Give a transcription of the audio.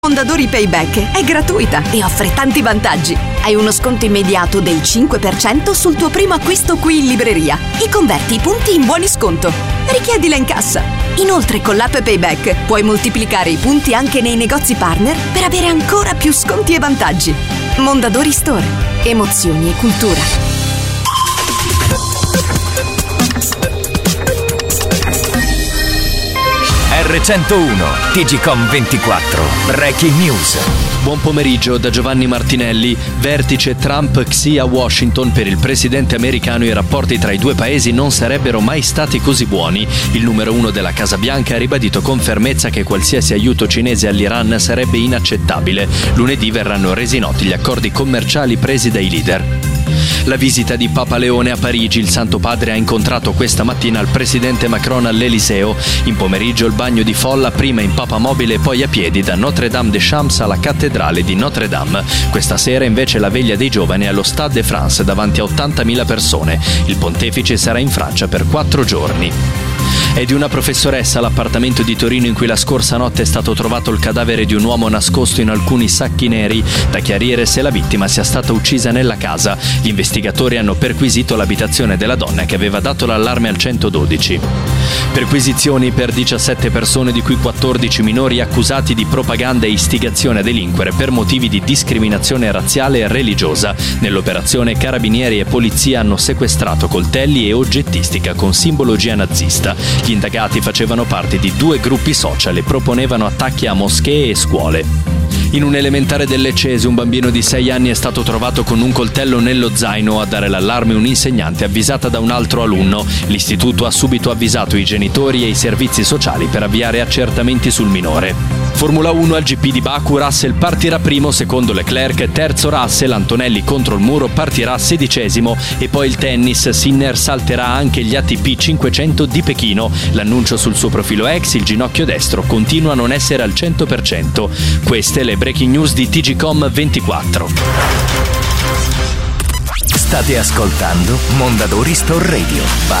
Mondadori Payback è gratuita e offre tanti vantaggi. Hai uno sconto immediato del 5% sul tuo primo acquisto qui in libreria e converti i punti in buoni sconto. Richiedila in cassa. Inoltre con l'app Payback puoi moltiplicare i punti anche nei negozi partner per avere ancora più sconti e vantaggi. Mondadori Store. Emozioni e cultura. R101 TGcom 24 Breaking News. Buon pomeriggio da Giovanni Martinelli. Vertice Trump-Xi a Washington. Per il presidente americano i rapporti tra i due paesi non sarebbero mai stati così buoni. Il numero uno della Casa Bianca ha ribadito con fermezza che qualsiasi aiuto cinese all'Iran sarebbe inaccettabile. Lunedì verranno resi noti gli accordi commerciali presi dai leader. La visita di Papa Leone a Parigi. Il Santo Padre ha incontrato questa mattina il presidente Macron all'Eliseo. In pomeriggio il bagno di folla, prima in papamobile e poi a piedi da Notre-Dame-des-Champs alla cattedrale di Notre-Dame. Questa sera invece la veglia dei giovani allo Stade de France davanti a 80.000 persone. Il pontefice sarà in Francia per 4 giorni. È di una professoressa l'appartamento di Torino in cui la scorsa notte è stato trovato il cadavere di un uomo nascosto in alcuni sacchi neri. Da chiarire se la vittima sia stata uccisa nella casa. Gli investigatori hanno perquisito l'abitazione della donna che aveva dato l'allarme al 112. Perquisizioni per 17 persone, di cui 14 minori, accusati di propaganda e istigazione a delinquere per motivi di discriminazione razziale e religiosa. Nell'operazione carabinieri e polizia hanno sequestrato coltelli e oggettistica con simbologia nazista. Gli indagati facevano parte di 2 gruppi social e proponevano attacchi a moschee e scuole. In un elementare del Leccese un bambino di 6 anni è stato trovato con un coltello nello zaino. A dare l'allarme un'insegnante avvisata da un altro alunno. L'istituto ha subito avvisato i genitori e i servizi sociali per avviare accertamenti sul minore. Formula 1 al GP di Baku. Russell partirà primo secondo Leclerc, terzo Russell. Antonelli contro il muro partirà 16° e poi il tennis. Sinner salterà anche gli ATP 500 di Pechino. L'annuncio sul suo profilo X: il ginocchio destro continua a non essere al 100%. Queste le breaking news di TGcom 24. State ascoltando Mondadori Store Radio by